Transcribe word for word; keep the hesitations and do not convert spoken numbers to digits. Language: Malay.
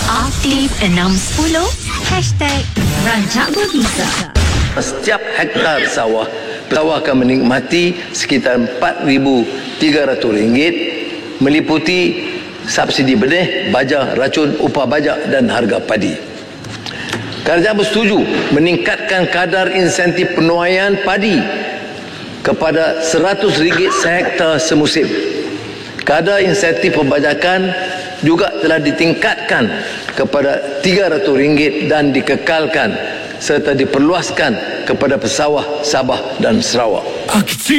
Aktif enam sepuluh Hashtag Rancak Berbisa. Setiap hektar sawah, sawah akan menikmati sekitar empat ribu tiga ratus ringgit meliputi subsidi benih, baja, racun, upah bajak dan harga padi. Kerajaan bersetuju meningkatkan kadar insentif penuaian padi kepada seratus ringgit sehektar semusim. Kadar insentif pembajakan juga telah ditingkatkan kepada tiga ratus ringgit dan dikekalkan serta diperluaskan kepada pesawah Sabah dan Sarawak.